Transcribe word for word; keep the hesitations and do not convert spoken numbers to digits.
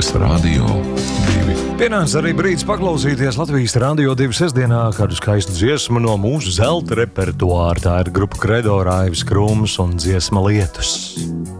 Latvijas Rādio divi. Pienāca arī brīdis paklausīties Latvijas Rādio divi sestdienā kādu skaistu dziesmu no mūsu zelta repertuāra. Tā ir grupa Kredo, Raivis Krūms un dziesma Lietus.